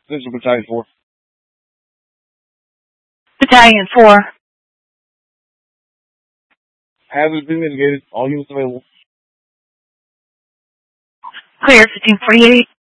Central Battalion 4. Battalion 4. Hazard been mitigated. All units available. Clear 1548.